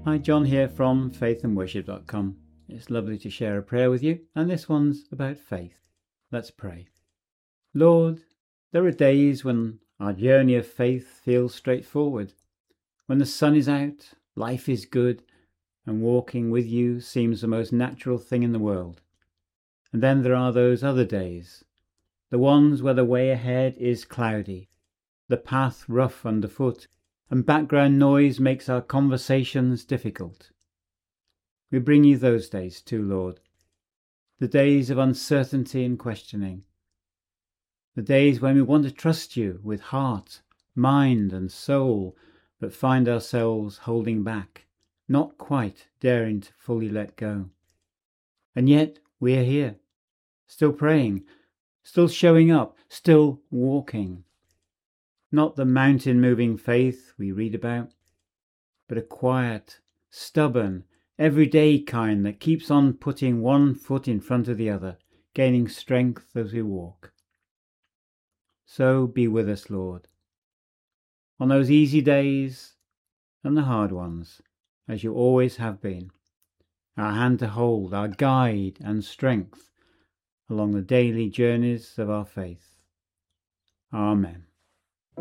Hi, John here from faithandworship.com. It's lovely to share a prayer with you, and this one's about faith. Let's pray. Lord, there are days when our journey of faith feels straightforward. When the sun is out, life is good, and walking with you seems the most natural thing in the world. And then there are those other days, the ones where the way ahead is cloudy, the path rough underfoot, and background noise makes our conversations difficult. We bring you those days too, Lord. The days of uncertainty and questioning. The days when we want to trust you with heart, mind and soul, but find ourselves holding back, not quite daring to fully let go. And yet we are here, still praying, still showing up, still walking. Not the mountain-moving faith we read about, but a quiet, stubborn, everyday kind that keeps on putting one foot in front of the other, gaining strength as we walk. So be with us, Lord, on those easy days and the hard ones, as you always have been, our hand to hold, our guide and strength along the daily journeys of our faith. Amen.